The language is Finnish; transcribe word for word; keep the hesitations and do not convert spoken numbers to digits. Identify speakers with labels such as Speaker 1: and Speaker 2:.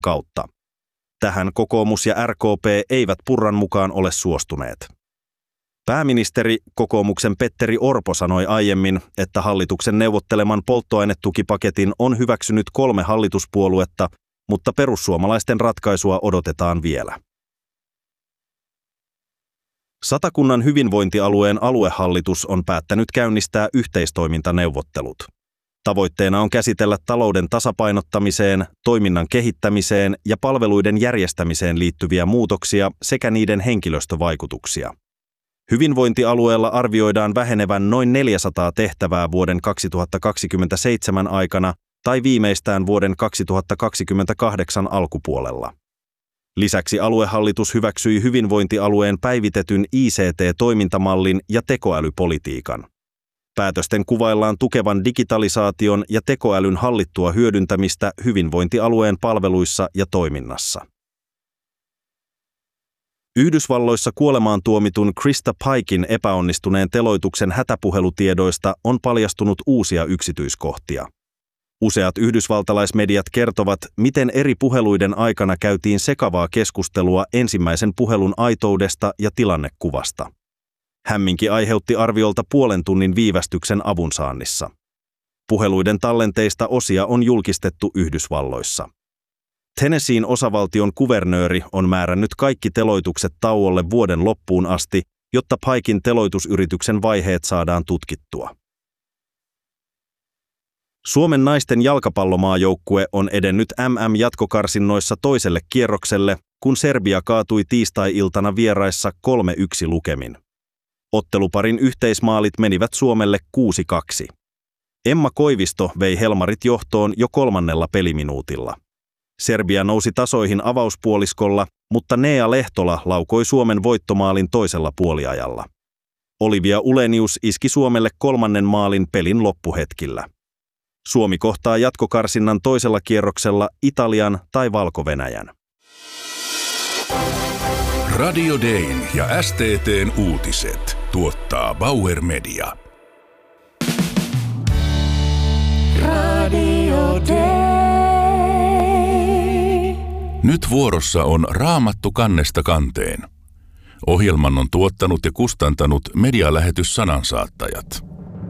Speaker 1: kautta. Tähän kokoomus ja R K P eivät Purran mukaan ole suostuneet. Pääministeri, kokoomuksen Petteri Orpo, sanoi aiemmin, että hallituksen neuvotteleman polttoainetukipaketin on hyväksynyt kolme hallituspuoluetta, mutta perussuomalaisten ratkaisua odotetaan vielä. Satakunnan hyvinvointialueen aluehallitus on päättänyt käynnistää yhteistoimintaneuvottelut. Tavoitteena on käsitellä talouden tasapainottamiseen, toiminnan kehittämiseen ja palveluiden järjestämiseen liittyviä muutoksia sekä niiden henkilöstövaikutuksia. Hyvinvointialueella arvioidaan vähenevän noin neljäsataa tehtävää vuoden kaksituhattakaksikymmentäseitsemän aikana tai viimeistään vuoden kaksituhattakaksikymmentäkahdeksan alkupuolella. Lisäksi aluehallitus hyväksyi hyvinvointialueen päivitetyn I C T-toimintamallin ja tekoälypolitiikan. Päätösten kuvaillaan tukevan digitalisaation ja tekoälyn hallittua hyödyntämistä hyvinvointialueen palveluissa ja toiminnassa. Yhdysvalloissa kuolemaan tuomitun Krista Pikein epäonnistuneen teloituksen hätäpuhelutiedoista on paljastunut uusia yksityiskohtia. Useat yhdysvaltalaismediat kertovat, miten eri puheluiden aikana käytiin sekavaa keskustelua ensimmäisen puhelun aitoudesta ja tilannekuvasta. Hämminki aiheutti arviolta puolen tunnin viivästyksen avunsaannissa. Puheluiden tallenteista osia on julkistettu Yhdysvalloissa. Tennesseein osavaltion kuvernööri on määrännyt kaikki teloitukset tauolle vuoden loppuun asti, jotta Pikein teloitusyrityksen vaiheet saadaan tutkittua. Suomen naisten jalkapallomaajoukkue on edennyt M M-jatkokarsinnoissa toiselle kierrokselle, kun Serbia kaatui tiistai-iltana vieraissa kolme yksi lukemin. Otteluparin yhteismaalit menivät Suomelle kuusi kaksi. Emma Koivisto vei Helmarit johtoon jo kolmannella peliminuutilla. Serbia nousi tasoihin avauspuoliskolla, mutta Nea Lehtola laukoi Suomen voittomaalin toisella puoliajalla. Olivia Ulenius iski Suomelle kolmannen maalin pelin loppuhetkillä. Suomi kohtaa jatkokarsinnan toisella kierroksella Italian tai Valko-Venäjän.
Speaker 2: Radio Dayn ja S T T:n uutiset tuottaa Bauer Media. Radio Day. Nyt vuorossa on Raamattu kannesta kanteen. Ohjelman on tuottanut ja kustantanut medialähetys Sanansaattajat.